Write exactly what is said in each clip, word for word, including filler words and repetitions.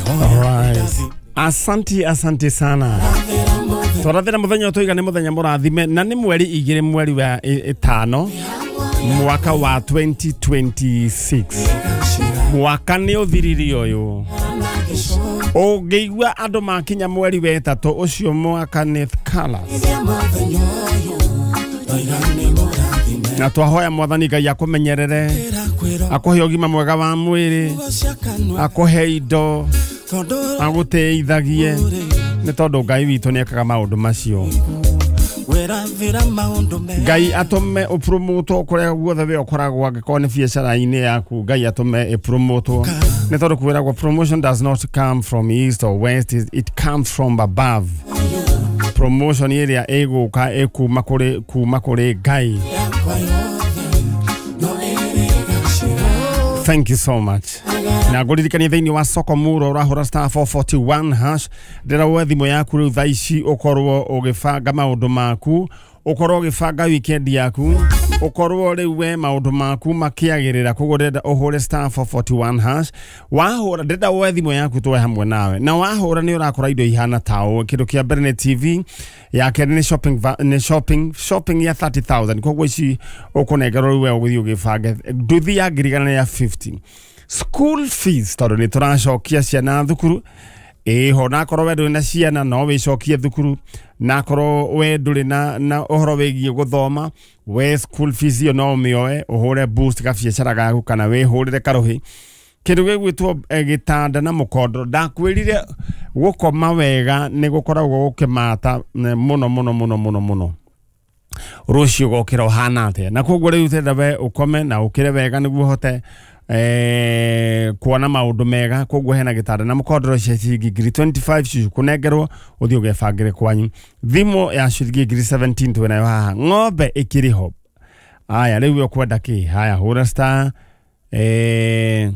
Alright. Asanti asanti sana. Turathira muthenya tuiga ni muthenya murathime na ni mweri igire mweri wa itano mwaka wa twenty twenty-six. Mwaka ni uthiriri uyu. Ogeigwa andu makinya mweri wa itatu ucio mwaka ni colors. Na twahoya mwathani Ngai akumenyerere, akuhe ugima mwega wa mwiri, akuhe indo, aguteithagie ni tondu Ngai witu ni ekaga maundu macio. Ngai atume upromoto kuria guothe we ukoragwo angikorwo ni biacara-ini yaku, Ngai atume ipromoto ni tondu kwiragwo promotion does not come from east or west, it comes from above. Promotion area eguka ekuma kuri kuma kuri Ngai. Thank you so much. Na guririkania thiini wa soko muro urahura star four forty-one hash ndira we thimu yaku riu thaici ukorwo ugibanga maundu maku, ukorwo ugibanga weekend yaku, ukorwo riu we maundu maku makiagirira kugurira uhure star four forty-one hash. Wahura ndira we thimu yaku twe hamwe nawe, na wahura ni urakora indo ihana tao kindu kia mbere ni T V ya kene ni shopping ni shopping shopping ya thirty thousand kogwo ici ukunegero we uguthi ugibanga nduthi ya girigana ya fifty. School fees tondu ni turacokia ciana thukuru eho nakorwo we nduri na ciana no wicokie thukuru, nakorwo we nduri na na uhoro wigie guthoma we school fees yo no mioe uhure boost ka biacara gaku kana we hurire karuhi kindu gigwitwo gitanda na mukondo. Ndakwirire gukoma wega ni gukoragwo gukimata muno muno muno muno muno rucio gokira uhana atia, na kogwo riu tenda we ukome na ukire wega niguo hote eh kuona maundu mega. Kogwo hena gitanda na mukondo cia ciringi ngiri twenty-five cicu kunegerwo uthio gebangire kwanyu. Thimo ya ciringi ngiri seventeen twe nayo haha, ng'ombe ikiriho. Aya riu ukwenda ki haya hura star eh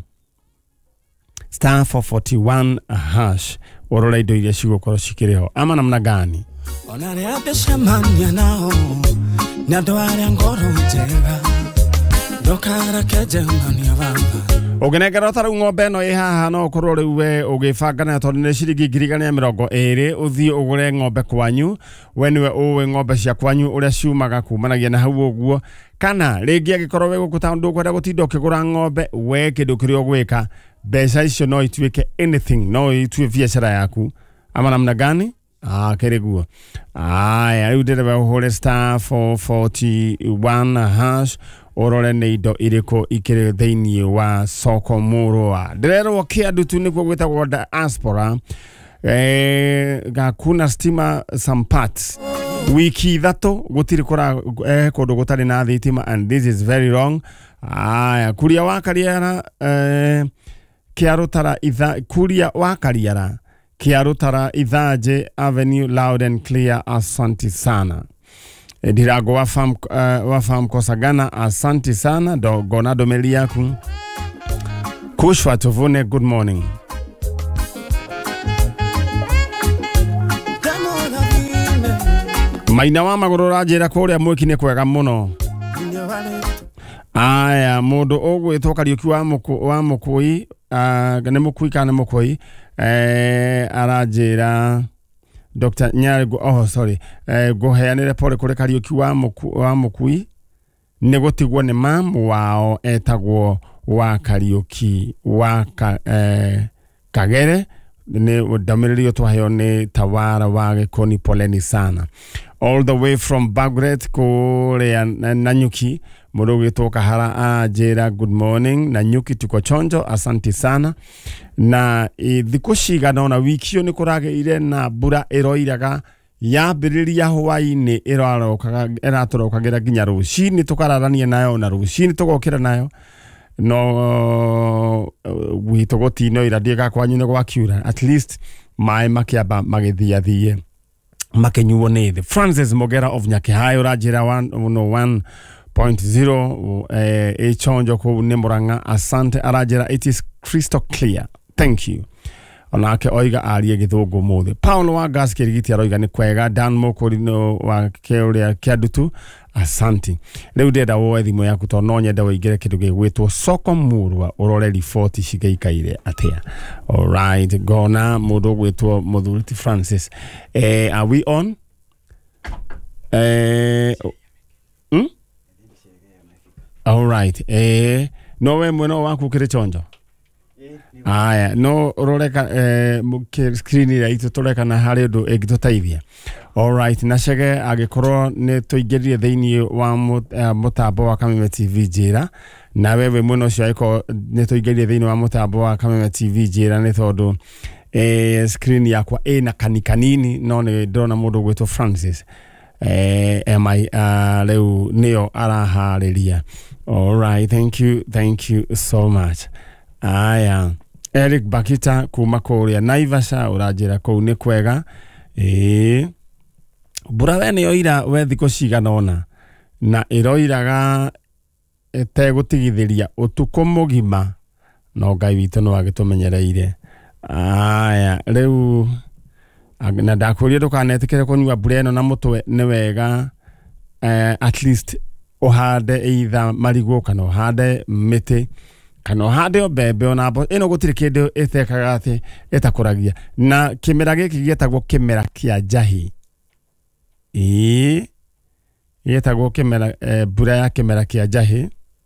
star four forty-one hash urore indo iria cigukoro cikiriho ama namna gani. Ona ria beshamania nao na ndwara ngoro njega ndokara kejemania baba ugenegera taru ng'ombe no ihaha no ukorwo riu we ugibanga na tondu ni ciringi ngiri igana ria mirongo iri uthie ugure ng'ombe kwanyu. We niwe uwe ng'ombe cia kwanyu uria ciumaga kumanagia na hau uguo, kana ringi agikorwo we gukuta ndu kwenda gutinda ukigura ng'ombe we kindu kirio gwika mbeca icio no ituike anything, no itue biacara yaku ama namna gani. Ah, keriguo. Aya, riu ndire we uhure star four forty-one hash urore ni indo iriko ikire thiini wa soko murwa. Ndirerwo kiandu tu nikuo gwitagwo diaspora eh gakuna stima some parts wiki ithatu gutiri kura eh kundu gutari na thitima, and this is very wrong. Aya, kuria wakariara eh kiarutara itha kuria wakariara kiarutara Ithaje Avenue loud and clear. Asante sana. Ndirago wa farm uh, wa farm Kosagana, asante sana. Do gonado meli yaku Kushwa Tuvune, good morning. Maina wa maguru rajira kuria mwikine kwega muno. Aya, mundu ogwitwo Kariuki wa muku wa mukui uh, ne mukui kana mukui eh arajira Doctor Nyarego, oh sorry, eh goheanire pole kure Kariuki wa muku wa mukui negotigwo ni mamu wao etagwo wa Kariuki wa ka, eh Kagere ne damiriro twahyo ni Tawara wa Gikoni, poleni sana. All the way from Bagret kule Nanyuki murugi toka hara ajira, good morning Nanyuki, tuko chonjo, asante sana. Na thikushiga nona wiki yo ni kurage ire na bura eroiraga ya biriria hwaini erarokaga eratorokagira ginya rucini tukararania nayo na rucini tugokira nayo no gwitogoti no iradie ga kwanyu no gwakiura at least mai makiaba magithia thie makenyuo ni the Francis Mogera of Nyakihayo rajira one point zero eh echonjo ko ne Muranga, asante arajira, it is crystal clear, thank you. Onake oiga arie githungu muthe. Paulo wa gas kirigiti aroiga ni kwega. Dan Mokorino wa Keuria Kiadutu Asanti. Leo ndenda woe thimo yaku to no nyenda woigire kindu gigwitwo Soko Murwa urore report cigeikaire atia. All right, gona mundu gwitwo Muthuri Francis. Eh, are we on? Eh, hmm? All right. Eh, no we mweno waku kire chonjo. Aya, no uroreka eh screen ira itu tureka na hari ndu egitutaithia. All right, na shege agikorwo ne tuigerie theini wa mutambo wa Kameme T V jira na wewe muno cio iko ne tuigerie theini wa mutambo wa Kameme T V jira ne tondu eh screen yakwa ina kanikanini no ne ndona mundu gwitwo Francis eh am I uh, leo neo arahariria. All right, thank you, thank you so much. Aya, Eric Bakita kuma kuria Naivasha urajira kou ni kwega. Eh, mbura we nĩ yoira we thikũ cigana ona na ĩroiraga ĩtegũtigithĩria ũtukũ mũgima no Ngai witũ no agĩtũmenyereire. Aya, rĩu na ndakũria ndũkanetĩkĩre kũnyua mbura ĩno na mũtwe nĩ wega eh, at least ũhande either marigũ kana ũhande mĩtĩ kana ũhande mbembe ona mbo ĩno gũtirĩ kĩndũ ĩtekaga atĩ ĩtakũragia na kĩmera gĩkĩ gĩetagwo kĩmera kĩa njahi. Ĩĩ gĩetagwo kĩmera mbura ya kĩmera kĩa njahi.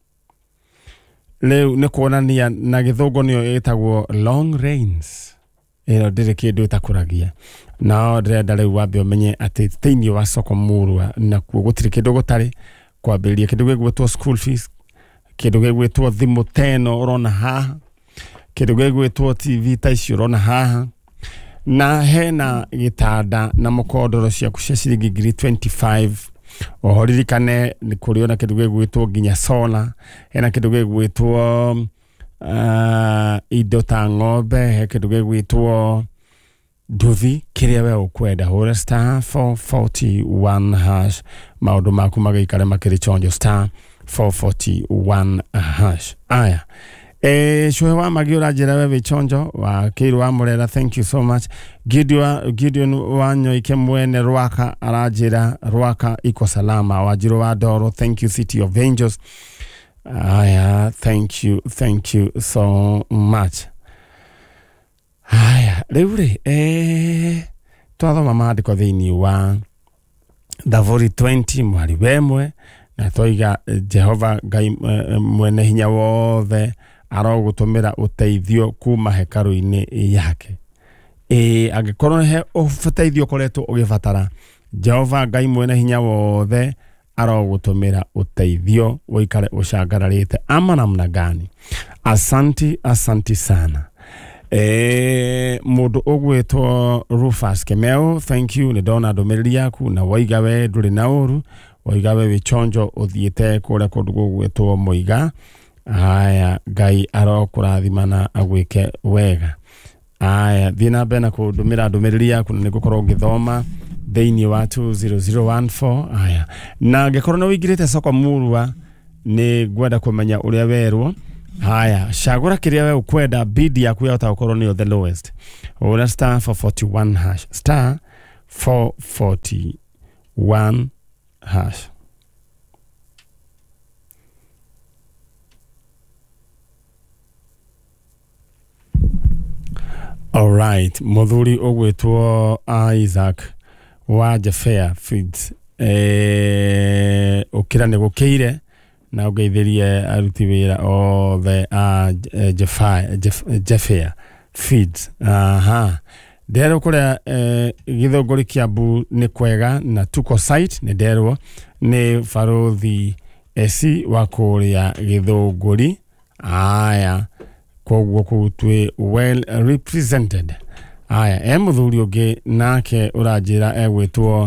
Rĩu nĩ kuonania na gĩthũngũ nĩyo ĩtagwo long rains. Ĩno ndĩrĩ kĩndũ ĩtakũragia na ndĩrenda rĩu wambe ũmenye atĩ thĩinĩ wa Soko Murwa nakuo gũtirĩ kĩndũ gũtarĩ kwambĩrĩria kĩndũ gĩgwĩtwo school fees, kĩndũ gĩgwĩtwo thimũ teno ũrona haha, kĩndũ gĩgwĩtwo T V ta icio ũrona haha, na hena gĩtanda na mũkondoro ciaku cia ciringi ngiri twenty-five. Oho ririkane nĩ kũrĩ ona kĩndũ gĩgwĩtwo nginya solar, hena kĩndũ gĩgwĩtwo uh, indo ta ng'ombe, he kĩndũ gĩgwĩtwo nduthi, kĩrĩa we ũkwenda hũra star four forty-one hash, maũndũ maku magĩikare makĩrĩ chonjo star four forty-one hash. Aya, eh shwe wa magiura jira wewe chonjo wa Kiru wa Murera, thank you so much. Gideon Gideon wanyo ikemwene Rwaka arajira Rwaka iko salama wajiro wa Doro, thank you City of Angels. Aya, thank you, thank you so much. Aya, leure eh twathoma maandiko thiini wa Davori twenty mwari wemwe na toiga Jehova Ngai mwene hinya wothe arogutumira uteithio kuma hekaru-ini yake. E agikorwo he uteithio koretwo ugibatara, Jehova Ngai mwene hinya wothe arogutumira uteithio woikare ucangararite ama namna gani. Asanti, asanti sana. E mundu ugwitwo Rufus Kemeo, thank you, ni ndona ndumiriri yaku na waiga we nduri na uru, waiga we wichonjo uthiete kure kundu gugwitwo Muiga. Aya, Ngai arokurathimana agwike wega. Aya, thina bena kundumira ndumiriri yaku na nigukorwo ngithoma thiini wa two zero zero one four. Aya, na ngikorwo no wigirite Soko Murwa ni gwenda kumenya uria werwo. Haya, shagura kiria we ukwenda bid yaku ya utakorwo ni the lowest. Ora star four forty-one hash, star four forty-one hash. All right, Muthuri ogwetwo Isaac wa Jaffair Feeds eh ukira ne gukeire na ugeithirie aruti wira o the uh, Jaffair Jaffair Feeds. Aha, ndero kuria eh, githongori Kiambu ni kwega na tuko site ni ndero ni Farothi esi wa kuria githongori. Aya, kogwo kutwe well represented. Aya, e muthuri ungi nake urajira egwitwo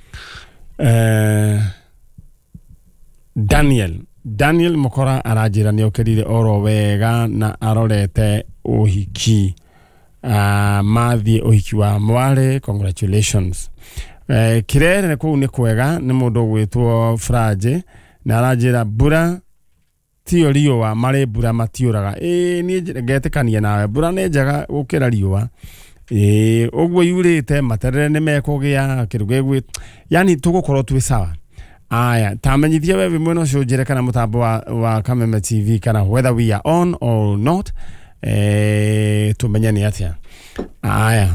eh Daniel Daniel Mukora arajira ni okirire oro wega na arorete uhiki uh, mathi uhiki wa mware. Congratulations. Eh, kirere ku ni kwega ni mundu gwitwo Fraje na arajira bura tio riwa mare bura matiuraga. Eh, ni ngetekania nawe bura ne njaga ukira riwa. Eh, ogwo yurite materere ne mekogia kiruge gwi, yani tugukorwo twi sawa. aya tamenyithia wewe mweno cio njire kana mutambo wa, wa Kameme T V kana whether we are on or not eh tumenye ni atia aya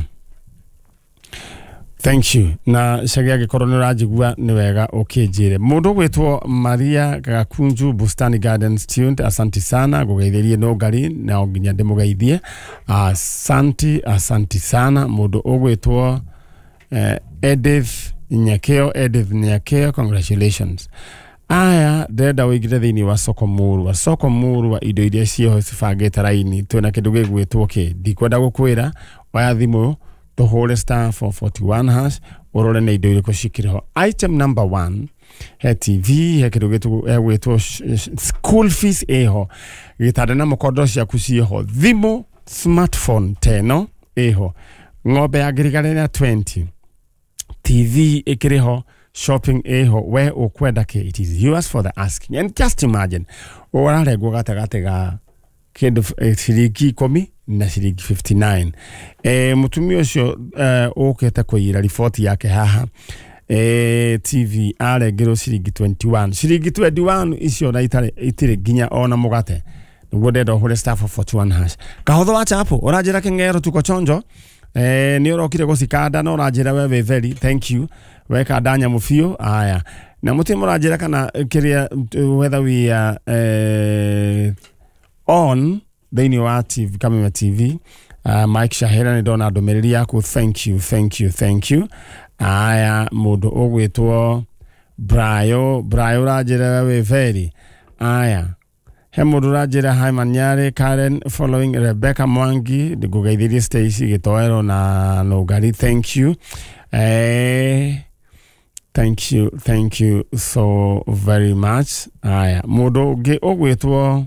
thank you na shagia gikorwo ni rajigua ni wega ukijire mundu gwitwo Maria Gakunju Bustani Gardens student asanti sana gugeithirie no ngari na nginya ndimugeithie asanti asanti sana mundu ugwitwo eh, Edith Nyakeo Edith Nyakeo congratulations aya ndenda wigire thini wa soko muru wa soko muru wa indo iria cio cibangite raini twina kindu gigwitwo ki ndikwenda gukwira waya thimu tuhore star four forty-one hash urore na indo iriko cikiriho item number one he T V he kindu gitwo school fees eho gitade na mukondo cia kucieho thimu smartphone teno eho ng'ombe ya girigare na twenty T V ikiriho shopping eho we ukwenda ke it is yours for the asking and just imagine urare go gatagate ga kindu ciringi ikumi na ciringi fifty-nine eh mutumia ucio eh ukete kuira report yake haha eh T V aregero ciringi twenty-one ciringi twenty-one icio na itare itire ginya ona mugate niguo ndenda hore staff for forty-one hash kahotho wa chapo urajira kingero tuko chonjo eh ni urokire gucikanda no urajira wewe very thank you weka danya mufio aya na mutimu urajira kana kiria whether we are uh, on Daini wa T V Kameme T V uh, Mike Shahera ni dona domereri yako thank you thank you thank you aya mudu ogwitwo Brayo Brayo rajira wewe very aya he mudu rajira Haimanyare Karen following Rebecca Mwangi de gugaithiri Stacy Gitoero na Nogari thank you eh thank you thank you so very much aya mudu ge ogwitwo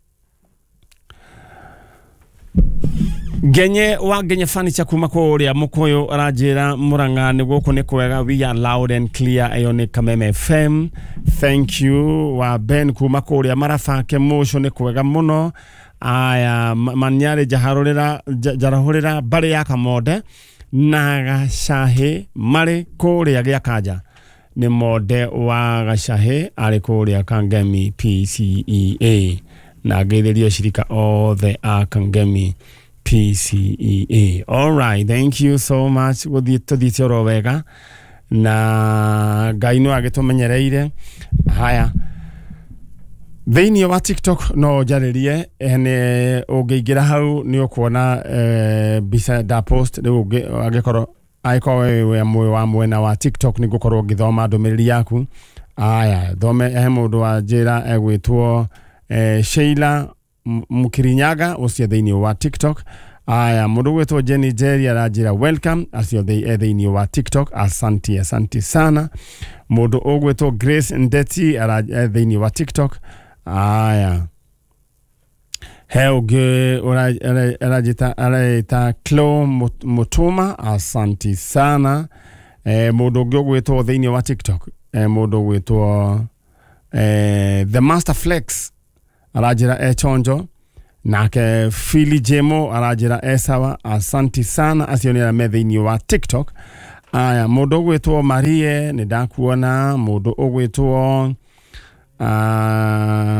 Genye wa genye fani cha kuma kwa uria mukoyo rajira muranga niguko ni kwega we are loud and clear ayone Kameme F M thank you wa Ben kuma kwa uria marafake musho ni kwega muno aya Manyare jaharorera jarahorera bari ya kamode na gashahe mare kuria gya kaja ni mode wa gashahe ari kuria Kangemi P C E A na getherio shirika all the Kangemi P C E A. All right, thank you so much. Wodi tuditio rovega na gaino agitumenyereire haya Thini wa TikTok no jaririe ene ugigira hau ni ukuona eh, bisa da post ni agikoro aiko wewe amwe wa mwena wa TikTok ni gukorwo ngithoma ndumiriri yaku aya thome he mundu wa njira egwitwo eh, Sheila Mukirinyaga ucio thini wa TikTok aya mundu gwitwo Jenny Jerry arajira welcome acio thini wa TikTok asanti asanti sana mundu ogwitwo Grace Ndeti arajira thini wa TikTok aya Helge arajita arajita Klo Mutuma asanti sana eh mundu gwitwo thini wa TikTok eh mundu gwitwo eh The Master Flex arajira e chonjo nake Philly Jemo arajira e sawa asanti sana asionera methini wa TikTok aya mundu gwitwo Marie ni ndakuona mundu ogwitwo uh,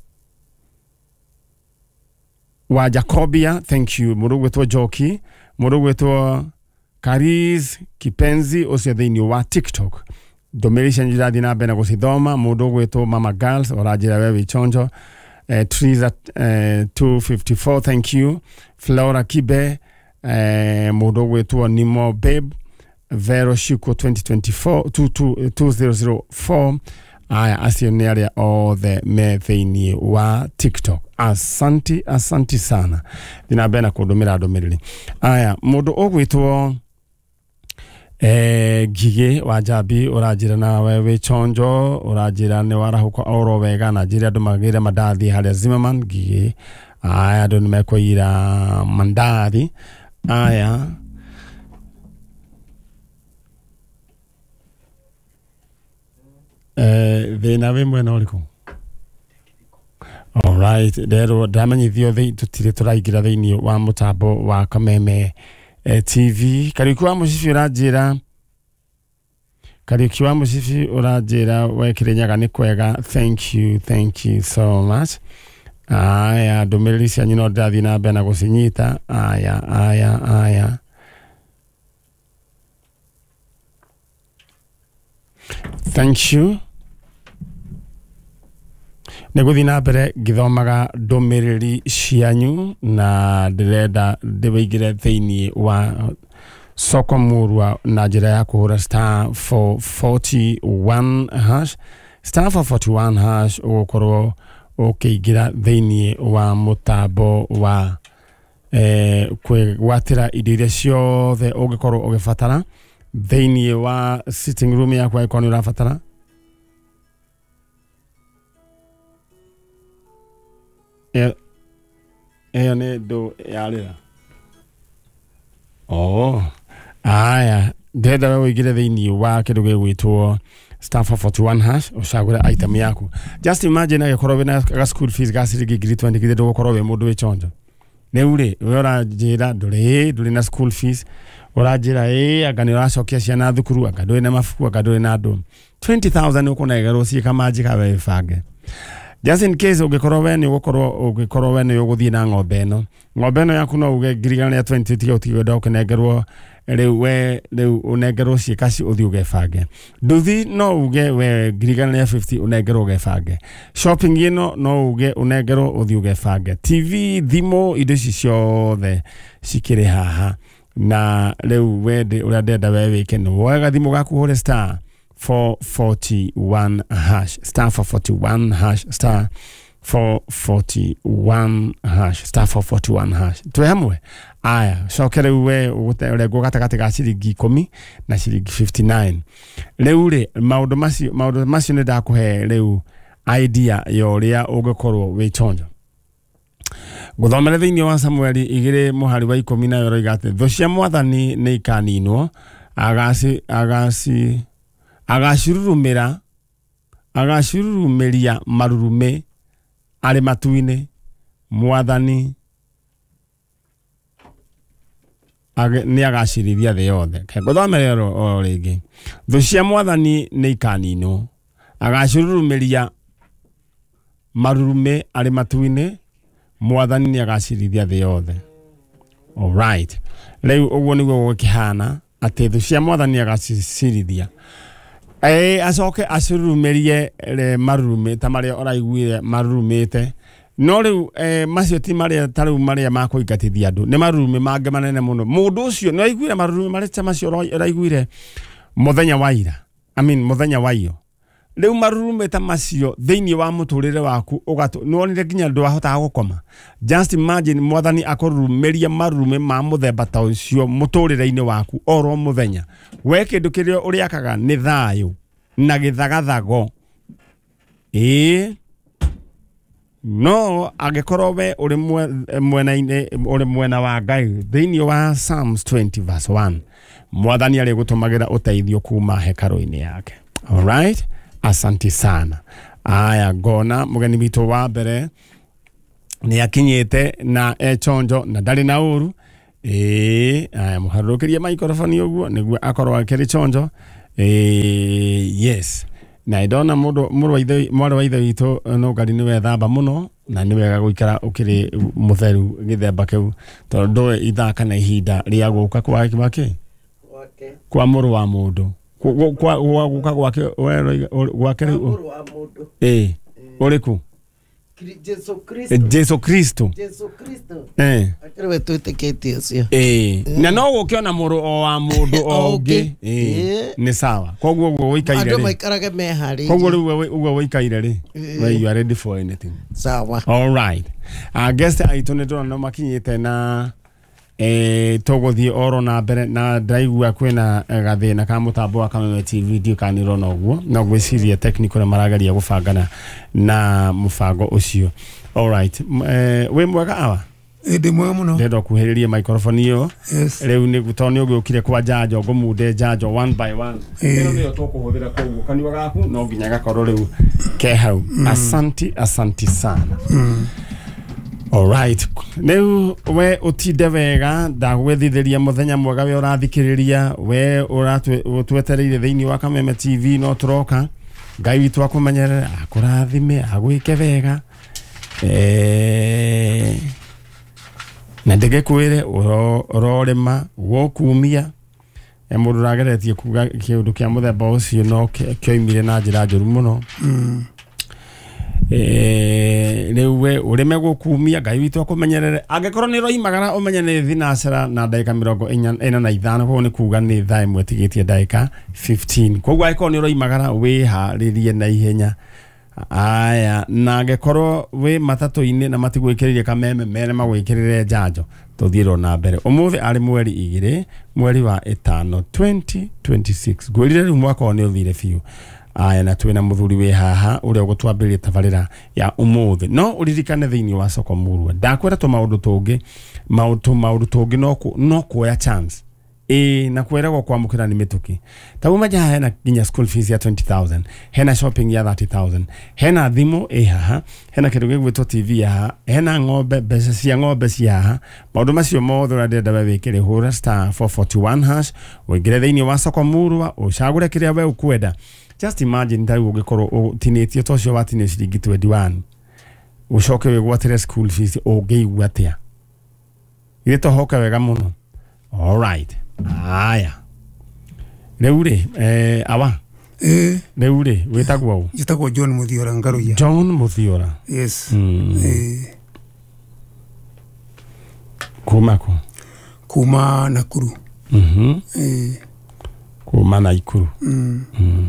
wa Jacobia thank you mundu gwitwo Joki mundu gwitwo Kariz Kipenzi ucio thini wa TikTok dominisha njira dina bena gucithoma mundu gwitwo Mama Girls orajira wewe chonjo Uh, Triza uh, two fifty-four thank you Flora Kibe uh, mundu gwitwo Nimo Babe Vero Shiko twenty twenty-four two thousand four aya asioneria all the methini wa TikTok asanti asanti sana dina bena kudumira domiriri aya mundu ogwitwo eh Gige wajabi urajira na wewe chonjo urajira ne warahuko oro wega na jira dumagire madadi hali Zimmerman Gige aya ndo nimekoira mandadi aya eh vena wemwe na uliko all right dero damanyithio thei tutire turaigira theini wa mutambo wa Kameme Eh, T V karikuwa mushifi rajira Kariuki wa Musibi urajira wekirenyaga ni kwega. Thank you, thank you so much. Aya, ndumiriri cianyu no ndathi na mbere na gucinyita. Aya, aya, aya. Thank you. Neguthi na mbere ngithomaga ndumiriri cianyu na ndirenda ndibeigire thiini wa Soko Murwa na njira ya kuhura star four forty-one hash star four forty-one hash ugukorwo ukiingira thiini wa mutambo wa eh kwigwatira indo iria ciothe ungikorwo ugibatara thiini wa sitting room yakwa ikoni urabatara. Eh eh ne do yarira. Oh, aya, ndenda wigire thiini wa kindu gigwitwo star four forty-one hash ucagure item yaku. Just imagine agikorwo wina ga school fees ga ciringi ngiri twenty githe ndugukorwo we mundu wi chonjo. Neure we uranjira nduri nduri na school fees uranjira eh anga ni uracokia ciana thukuru anga nduri na mafuku anga nduri na andu twenty thousand ukunegerwo ciika majika we bange. Just in case ugikorwo we ni ugukorwo ugikorwo we ni uguthie na ng'ombe eno ng'ombe eno yaku no uge ngirigana ya twenty tiga utigo kunegerwo riu we riu unegerwo ciika ci uthie ugebange. Nduthi no uge we ngirigana ya fifty unegerwo ugebange. Shopping ino no uge unegerwo uthie ugebange. T V thimo indo ici ciothe cikiri haha na riu we uria ndenda we wike no wega thimo gaku hore star four forty-one hash star four forty-one hash star four forty-one hash star four forty-one hash twe hamwe. Aya cokere we uregwo gatagati ga ciringi ten na ciringi fifty-nine. Riu ri maundu macio maundu macio ni ndakuhe riu idea yo ria ugikorwo wi chonjo. Guthomera thiini wa Samueli igire muhari wa ten na yoro igate tho cia mwathani ni ikaninwo agasi agasi agacururumira agacururumiria marurume ari matuine mwathani age ni agacirithia the yothe. Guthomera ro ringi tho cia mwathani ni ikaninwo agacururumiria marurume ari matuine mwathani ni agacirithia the yothe. All right, riu uguo niguo gukihana ati tho cia mwathani agacirithia. Eh acoke acururumirie marurume ta maria oraiguire marurumite no riu eh macio ti maria tariu maria makuingatithia andu ni marurume mange manene muno. Mundu ucio no aiguire marurume maria ta macio oraiguire muthenya wa ira I mean muthenya wa iyo. Riu marurume ta macio thiini wa muturire waku ugato no nire ginya ndu ahota gukoma. Just imagine mwathani akorurumiria marurume ma muthemba ta ucio muturire-ini waku oro muthenya. We kindu kirio uriakaga ni thayu na githagathago. Eh no agikorwo we uri mwena-ini uri mwena wa Ngai thiini wa Psalms twenty verse one mwathani ari gutumagira uteithio kuma hekaru-ini yake. All right, asante sana. Aya gona mugeni witu wa mbere ni akinyite na e chonjo na ndari na uru. Eh aya muharukirie microphone uguo niguo akorwo akiri chonjo. Eh yes na idona mundu muru waithe muru waithe witu no ngari ni wethamba muno na ni wega guikara ukiri mutheru githemba kiu tondu ithaka na ihinda ria guka kwa kibaki kwa muru wa mundu kwa kwa guka gwake gwake muru wa mundu eh uriku Jesu Kristo Jesu Kristo Jesu Kristo eh akiriwe twitikitie ucio eh na no gukiona muru o wa mundu o ungi eh ni sawa koguo guo wikaire andu maikarage mehari koguo riu uguo wikaire ri we you are ready for anything sawa. All right, I guess aitu ni ndona makinyite na eh togothie oro na mbere na ndaigua kwina gathina ka mutambo wa Kameme T V dio kaniro noguo no gwiciria technical maragaria gubangana na mubango ucio. All right, eh we mwega awa Ede mwega muno ndendo kuhiriria microphone yo. Yes, riu ni gutoni ugi ukire kwa jajo ngumude jajo one by one ino niyo tukuhuthira koguo kaniwa gaku no nginya gakorwo riu ke hau. Asante asante sana. Alright. Neu we utinde wega ndagwethitheria muthenya mwega we urathikiriria we uratwetereire thiini wa Kameme T V no turoka Ngai witu akumenyerera akurathime agwike wega eh na ndege kwire urorema wokumia e mundu rageretie kuga kiundu kia muthemba ucio no kioimire na njira njuru muno mm. Eh lewe ureme gukumia Ngai witu akumenyerere angekorwo ni roimagara umenye ni thinacera na ndagika mirongo ina na ithano ko ni kuga ni thaa imwe tigitie ndagika fifteen koguo aiko ni roimagara we haririe na ihenya aya na angekorwo we matatu-ini na matigwikiririe Kameme mene magwikirire njanjo tuthiro na mbere umuthi ari mweri igiri mweri wa itano twenty twenty-six gwirire ru mwaka ni uthire fiu aya na twina muthuri we haha uria gutwambiria tabarira ya umuthi no uririkane thiini wa Soko Murwa ndakwira to maundu tungi maundu maundu tungi no no kuoya chance e na kwera kwamukira ni mituki tauma ja hena ginya school fees ya twenty thousand hena shopping ya thirty thousand hena thimu e haha hena kindu gigwitwo T V ya hena ng'ombe mbeca cia ng'ombe cia haha maundu macio mothe ura ndenda wekire hura star four forty-one hash wigire thiini wa Soko Murwa ucagure kiria we ukwenda. Just imagine that ugikorwo tinetio tocio watine ciringi twenty-one ucoke we gwatire school fees ugeigua atia ile tohoka wega muno. All right. Aya leure eh awa eh leure wetagwa u jitagwo John Muthiora Ngaruya. John Muthiora. Yes. Mm. eh kumako kuma Nakuru. Mhm. eh kuma Nakuru. mm mm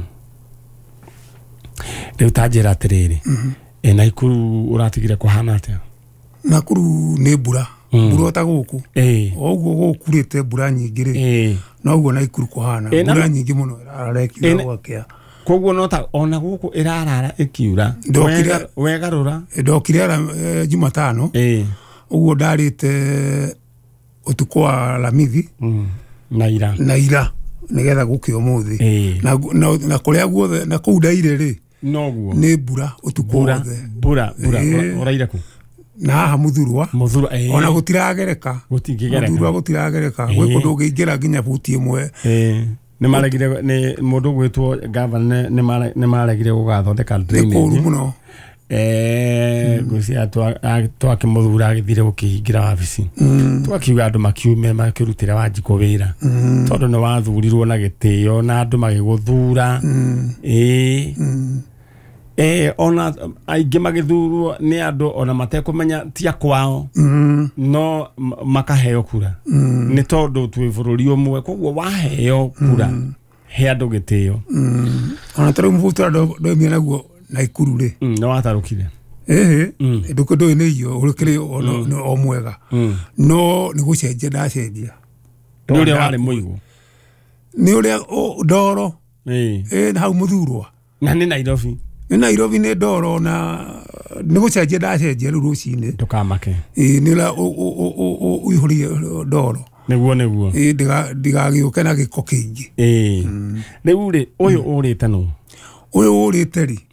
Leo tajira atiriri mhm e Nakuru uratigire kuhana atia Nakuru ni mbura mbura ta guku eh oguo gukurite mbura nyingi ri eh no guo Nakuru kuhana mbura nyingi muno ararekira gwakia koguo no ta ona guku irarara ikiura Ndokire- wegarura ndokire ara eh, Jumatano eh uguo ndarite utuko wa Lamithi mm na ira na ira nigetha gukio muthi eh na na, na kuria guothe na kuu ndaire ri noguo ni mbura utuko bura wothe bura bura Eh. uraira ku na haha Muthurwa muthuru eh ona gutiragereka gutingigereka Muthurwa gutiragereka Eh. gwe kundu ngeingira ginya buti imwe eh ni maregire ni mundu gwitwo governor ni mara ni maregire gugathondeka ni kuru drainage muno eh gucia twa twa kimuthura agithire gukihingira wabici mm twakiuga andu makiume makirutira Wanjiko wira mm tondu ni wathurirwo na gitio na andu magiguthura mm eh mm eh ona aingi magithurwo ni andu ona matekumenya tia kwao mm no m- makaheo kura mm ni tondu twi bururi umwe koguo waheo kura he andu gitio mm ona tari mvutura ndo ndo mira guo Nakuru ri mm no watarukire eh Mm. nduko ndo ni iyo urikire ono o mwega mm no ni gucenjia ndacenjia ni uria wari muigu ni uria ndoro eh eh na hau Muthurwa na ni Nairobi ni Nairobi ni ndoro na ni gucenjia ndacenjia ru rucini tukamake eh ni la o o o uihuri ndoro niguo niguo eh diga diga giuke na giko kingi eh riu ri uyu urite nu uyu urite ri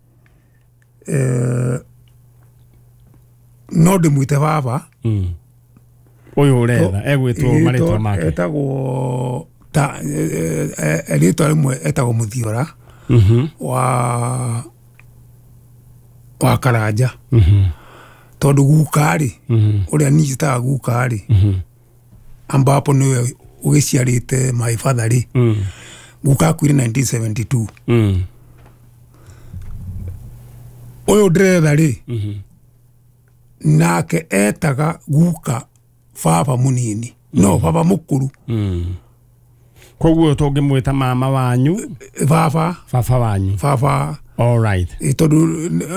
eh no de muite baba mm uyu uretha egwitwo maritwa make etagwo ta erito rimwe etagwo Muthiora mhm wa wa Karanja mhm tondu gukari mhm uria ni jitaga gukari mhm ambapo niwe ugiciarite my father ri mm guka kwire nineteen seventy-two mm uyu ndretha ri mhm nake etaga guka baba munini no baba mukuru mm koguo tungimwita mama wanyu baba baba wanyu baba all right tondu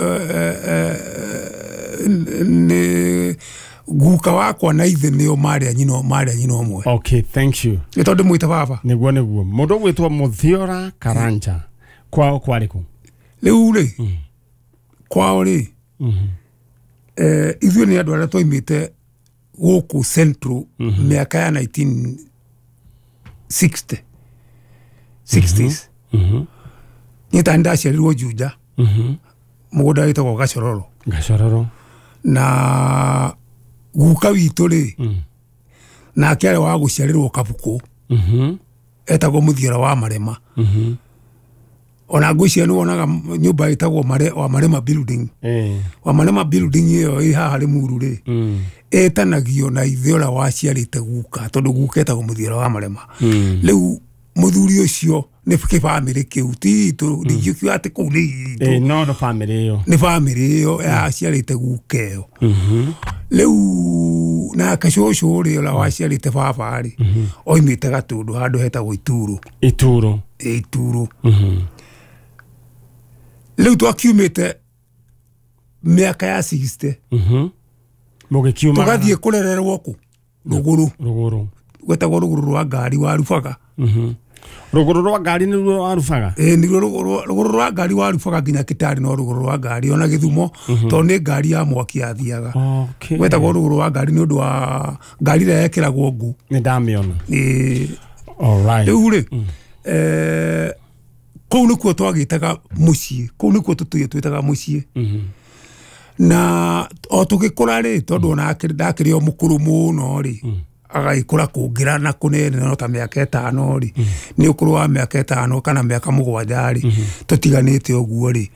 ni guka wakwa na ithe nio maria nyino maria nyino mwe okay thank you tondu mwita baba niguo niguo mundu gwitwo Muthiora Karanja kwao kwariku riu ri kwao ri mhm eh ithuĩ nĩ andũ arĩa twaimĩte gũkũ Central mĩaka ya nineteen sixty sixties mhm nĩ ta ndaciarirwo Juja mhm mũgũnda wĩtagwo Gacororo Gacororo na guka witå rä Mm. nake arä wa gå ciarä Kabuku Mhm. etagwo må thiora wa marema Mhm. ona ngå cia nä wonaga nyå mba ä tagwo wa marema building Eh. wa marema building ä yo ä haha rä muru rä Mm. ätanagio na ithe å rä a waciarä te guka tondå guka ätagwo må thiora wa marema Mm. rä u må thuri å cio nä kä bamä rä kä u titå ndingä kiuga atä kå u nä Eh, itå no no family yo. nä bamä rä ä yo yaciarä te guka ä yo Mhm. rä u nake cåcå å rä å rä a waciarä te baba rä oimä te gatå ndå handå hetagwo iturå Ituro. ä iturå Mhm. rä u twakiumä te mä aka ya sixty Mhm. Mugikiuma. tå gathiä kå rererwo kå rå gå rå Ruguru. gwetagwo rå gå rå rwa ngari wa rubaga Mhm. Ruguru rwa ngari nä ruo warubaga. ä nä ruo rå gå rå rwa ngari wa rubaga nginya kä tarä no rå gå rå rwa ngari ona gä thumo tondå nä ngari ya mwaki yathiaga Okay. gwetagwo rå gå rå rwa ngari nä å ndå wa ngari ä rä a yekä ragwo ngå Nä ndamĩona. All rä right. u rä kå u nä kuo twagä taga må ciä kå u nä kuo tå tå twä taga må ciä Mhm. na o tå gä kå ra rä tondå ona ndakä rä o må kå rå må no rä agagä kå ra kå ngä ra na kå nene no ta mä aka ätano rä nä å kå rå wa mä aka ätano kana mä aka må gwanja rä tå tiganä te å guo rä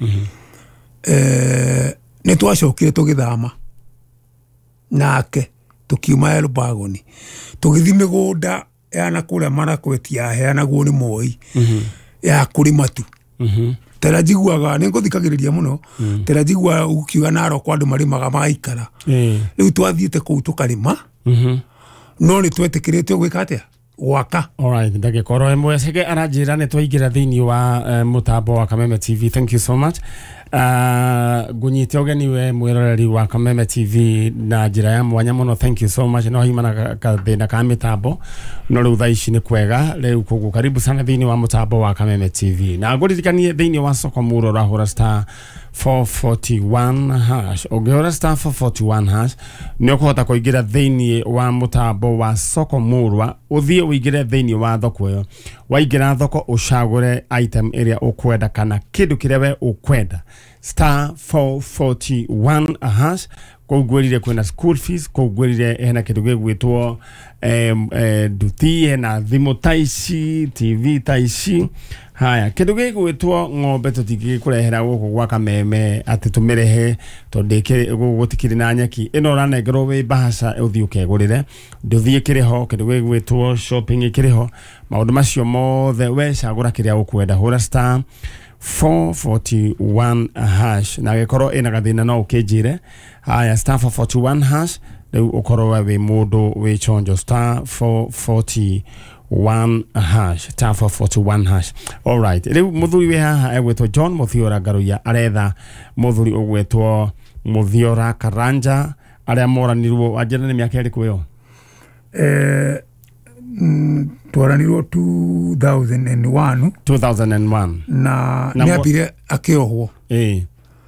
nä twacokire tå gä thama nake tå kiuma Elbagoni tå gä thiä mä gå nda ya na kå rä a Marakwet yaheanagwo nä Moi ya kå rä matu Mhm. tera njiguaga nä ngå thikagä rä ria må no tera njiguaga å kiuga Narok andå marä maga magaikara Eh. rä u twathiä te kå u tå karä ma Mhm. no nä twetä kä rä te å gwä ka atä a gwaka Alright, ndagĩkorwo ĩmwe cege aranjĩra nĩ twaingĩra thĩinĩ wa uh, mũtambo wa Kameme T V. Thank you so much. Uh, ngũnyite ũgeni we mwĩroreri wa Kameme T V na njĩra ya mwanya mũno. Thank you so much. No himana kathĩna ka mĩtambo no rĩu thaa ici nĩ kwega rĩu kũguo karibu sana thĩinĩ wa mũtambo wa Kameme T V. Na ngũririkanie thĩinĩ wa Soko Muro ũrahũra star four forty-one hash. Ũngĩhũra star four forty-one hash nĩ ũkũhota kũingĩra thĩinĩ wa mũtambo wa Soko Murwa ũthiĩ ũingĩre thĩinĩ wa thoko ĩyo. Waingĩra thoko ũcagũre item ĩrĩa ũkwenda kana kĩndũ kĩrĩa we ũkwenda star four forty-one hash. Kũu ngwĩrire kwĩna school fees, kũu ngwĩrire hena kĩndũ gĩgwĩtwo nduthi, hena thimũ ta ici, T V ta ici. Haya, kĩndũ gĩgwĩtwo ng'ombe tũtingĩkũrehera gũkũ gwa Kameme atĩ tũmĩrehe tondũ gũtikĩrĩ na nyeki. Ĩno ũranengerwo wĩ mbahaca ũthiĩ ũkegũrĩre. Nduthi ĩkĩrĩ ho, kĩndũ gĩgwĩtwo shopping ĩkĩrĩ ho. Maũndũ macio mothe we cagũra kĩrĩa ũkwenda. Hũra star four forty-one hash na gĩkorwo ĩna gathĩna no ũkĩnjĩre. Haya, star four forty-one hash rĩu ũkorwo wĩ mũndũ wĩ chonjo star four forty-one hash star four forty-one hash. All right, rĩu mũthuri wĩ haha egwĩtwo John Mũthiora Ngaruya aretha mũthuri ũgwĩtwo Mũthiora Karanja arĩa moranirwo anjĩra nĩ mĩaka ĩrĩkũ ĩyo? twaranirwo two thousand one two thousand one na nä ambire akä ohwo ĩĩ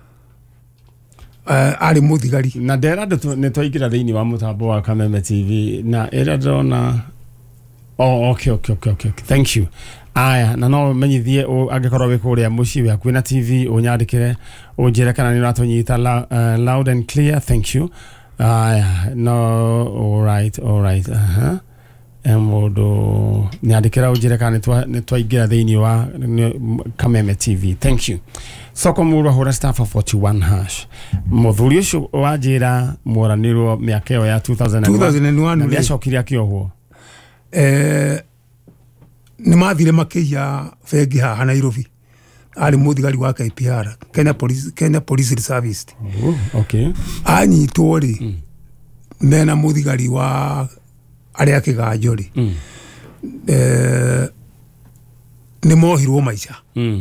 arä må thigari na ndera nä twaingä thĩinĩ wa mũtambo wa Kameme T V na ĩrĩa ndĩrona. Oh, okay, okay, okay, okay. Thank you. Aya, na no menyithie angĩkorwo wĩ kũrĩa mũciĩ wĩ hakuhĩ na T V ũnyandĩkĩre ũnjĩre kana nĩ ũratũnyita uh, loud and clear. Thank you. Aya, no, all right, all right. Aha. Mũndũ nyandĩkĩra ũnjĩre kana nĩ twaingĩra thĩinĩ wa Kameme T V. Thank you. Soko Murwa hũra star four forty-one hash. Mũthuri ũcio wanjĩra moranirwo mĩaka ĩyo ya two thousand one na nĩacokire akĩohwo. Eh, nä mathire makäia bengi haha Nairobi arä må thigari wa K P R Kenya Police, Kenya Police Service. Oh, okay. Anyitwo rä mm. mena må thigari wa arä a kä ganjo rä mm. eh, nä mohirwo maica mm.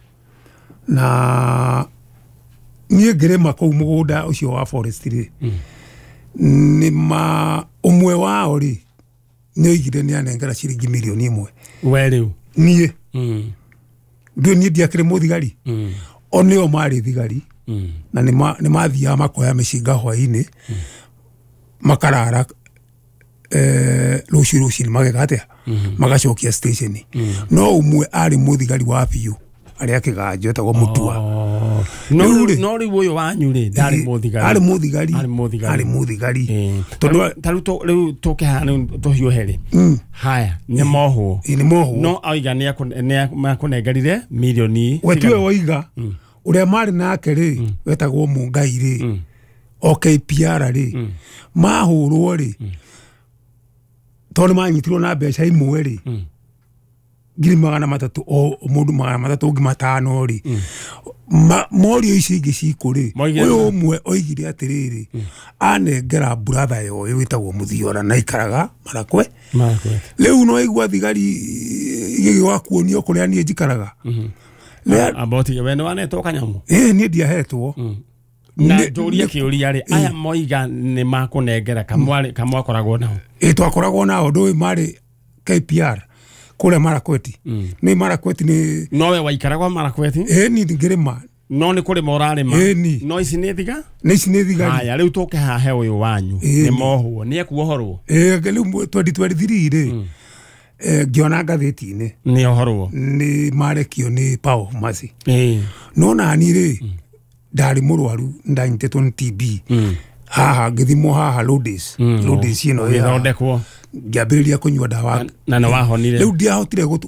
na niä ngä rä ma kå u må gå nda å cio wa forest rä mm. nä ma å mwe wao rä nä oigire nä anengera ciringi mirioni ĩmwe we rĩu niĩ mm. ndå niĩ ndiakĩrĩ mũthigari mm. o nĩo marĩ thigari mm. na nĩ mathiaga makoya mĩcinga hwaĩ-inĩ mm. makarara rũciũ rũcinĩ mageka atĩa magacokia station no ũmwe arĩ mũthigari wa biũ arĩa kĩganjo etagwo Mũtua Ĩyo. No no ri uyu wanyu ri ndari muthigari. Ari muthigari. Ari muthigari. Ari muthigari. Tondu taru to riu tukihana tuhiuhere. Haya, ni mohu. Ni mohu. No aiga ni makunengerire milioni. We tiwe waiga. Uria mari nake ri wetagwo Mungai ri. O K P R ri. Mahurwo ri. Tondu manyitirwo na mbeca imwe ri. Ngiri magana matatu o mundu magana matatu ngi matano ri. Morio ici ingi cikuri. Uyu umwe oigire atiriri. Anengera brother yo witagwo Muthiora na ikaraga Marakwe. Marakwe. Riu no igwa thigari igigwa kuonio kuria nie njikaraga. Aboti we no aneto kanyamu. Eh nie ndiahetwo. Na njuria kiuria ri aya moiga ni makunengera kamwari kamwakoragwo nao. Eh twakoragwo nao ndui mari K P R. Kule Marakweti. Mm. Ni Marakweti ni... Nowe waikaragwa Marakweti? Eh ni ngirima. No ni kule morarima? Eh ni. No isi ni thiga? Ni isi ni thiga. Haya, riu toke hahe uyu wanyu. E, ni mohuo. Ni eku ohorwo? Eh, riu twenty twenty-three ri. Mm. Eh, ngiona ngatheti-ini. Ni ohorwo? Ni marekio ni Pao Masi. Eh. No nani ri. Mm. Ndari murwaru ndanyitetwo ni T B. Mm. Haha ngithimo haha Lourdes. Mm. Lourdes ino ya. Ngithondekwo. Ngiambiriria kunyua dawa na na wahonire riu ndiahotire